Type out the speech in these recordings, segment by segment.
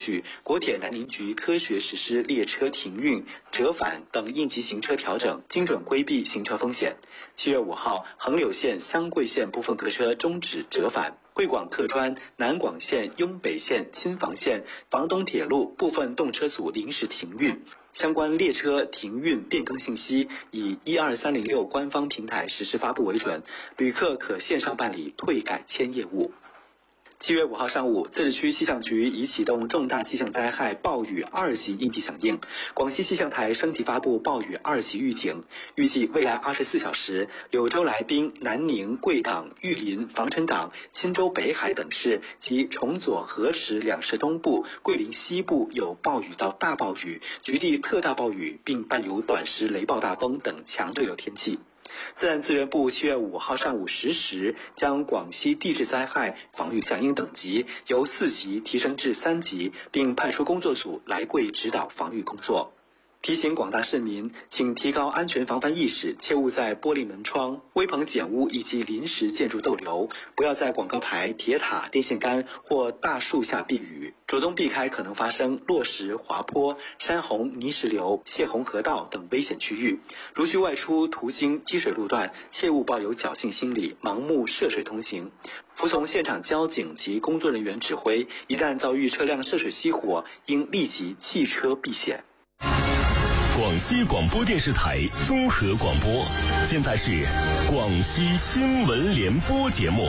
据国铁南宁局科学实施列车停运、折返等应急行车调整，精准规避行车风险。7月5号，横柳线、湘桂线部分客车终止折返。贵广客专、南广线、雍北线、亲房线、房东铁路部分动车组临时停运。相关列车停运变更信息以12306官方平台实时发布为准，旅客可线上办理退改签业务。7月5号上午，自治区气象局已启动重大气象灾害暴雨2级应急响应，广西气象台升级发布暴雨2级预警，预计未来24小时，柳州来宾、南宁、贵港、玉林、防城港、钦州北海等市及崇左、河池两市东部、桂林西部有暴雨到大暴雨，局地特大暴雨，并伴有短时雷暴大风等强对流天气。自然资源部7月5号上午10时将广西地质灾害防御响应等级由4级提升至3级，并派出工作组来桂指导防御工作。提醒广大市民，请提高安全防范意识，切勿在玻璃门窗、危棚简屋以及临时建筑逗留，不要在广告牌、铁塔、电线杆或大树下避雨，主动避开可能发生落石、滑坡、山洪、泥石流、泄洪河道等危险区域。如需外出途经积水路段，切勿抱有侥幸心理，盲目涉水通行，服从现场交警及工作人员指挥，一旦遭遇车辆涉水熄火，应立即弃车避险。 广西广播电视台综合广播，现在是广西新闻联播节目。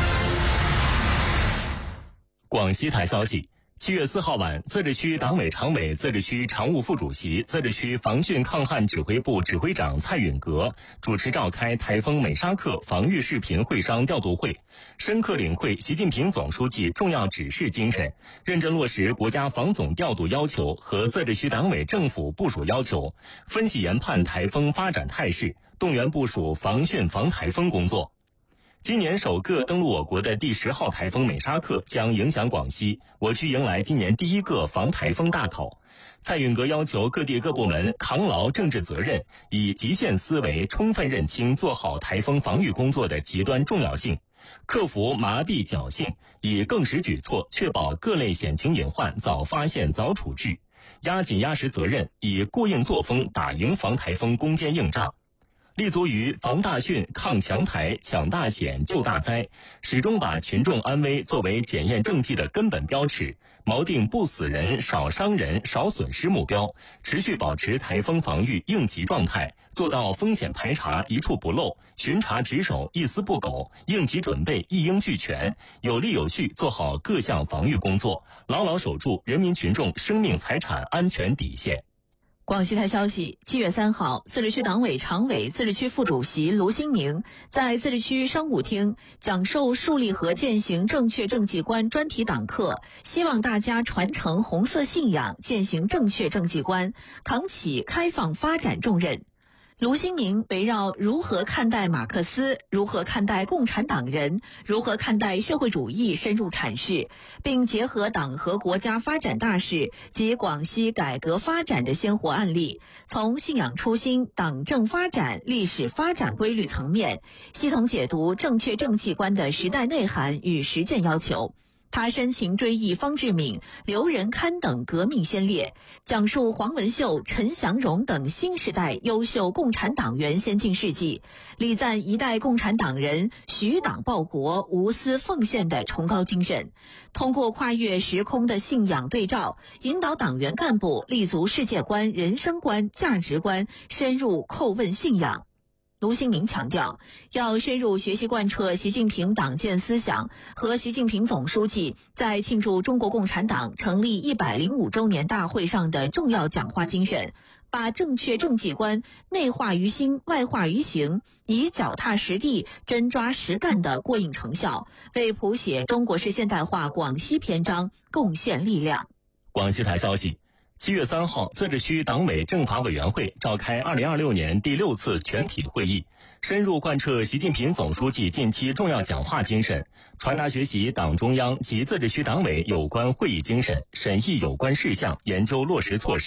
广西台消息，7月4号晚，自治区党委常委、自治区常务副主席、自治区防汛抗旱指挥部指挥长蔡允格主持召开台风美沙克防御视频会商调度会，深刻领会习近平总书记重要指示精神，认真落实国家防总调度要求和自治区党委政府部署要求，分析研判台风发展态势，动员部署防汛防台风工作。今年首个登陆我国的第10号台风美沙克将影响广西，我区迎来今年第一个防台风大考。蔡允格要求各地各部门扛牢政治责任，以极限思维充分认清做好台风防御工作的极端重要性，克服麻痹侥幸，以更实举措确保各类险情隐患早发现早处置，压紧压实责任，以过硬作风打赢防台风攻坚硬仗。立足于防大汛、抗强台、抢大险、救大灾，始终把群众安危作为检验政绩的根本标尺，锚定不死人、少伤人、少损失目标，持续保持台风防御应急状态，做到风险排查一处不漏，巡查值守一丝不苟，应急准备一应俱全，有力有序做好各项防御工作，牢牢守住人民群众生命财产安全底线。 广西台消息，7月3号，自治区党委常委、自治区副主席卢新宁在自治区商务厅讲授树立和践行正确政绩观专题党课，希望大家传承红色信仰，践行正确政绩观，扛起开放发展重任。卢新宁围绕如何看待马克思、如何看待共产党人、如何看待社会主义深入阐释，并结合党和国家发展大势及广西改革发展的鲜活案例，从信仰初心、党政发展、历史发展规律层面，系统解读正确政绩观的时代内涵与实践要求。他深情追忆方志敏、刘仁堪等革命先烈，讲述黄文秀、陈祥荣等新时代优秀共产党员先进事迹，礼赞一代共产党人许党报国、无私奉献的崇高精神。通过跨越时空的信仰对照，引导党员干部立足世界观、人生观、价值观，深入叩问信仰。卢新宁强调，要深入学习贯彻习近平党建思想和习近平总书记在庆祝中国共产党成立105周年大会上的重要讲话精神，把正确政绩观内化于心、外化于行，以脚踏实地、真抓实干的过硬成效，为谱写中国式现代化广西篇章贡献力量。 广西台消息，7月3号，自治区党委政法委员会召开2026年第6次全体会议，深入贯彻习近平总书记近期重要讲话精神，传达学习党中央及自治区党委有关会议精神，审议有关事项，研究落实措施。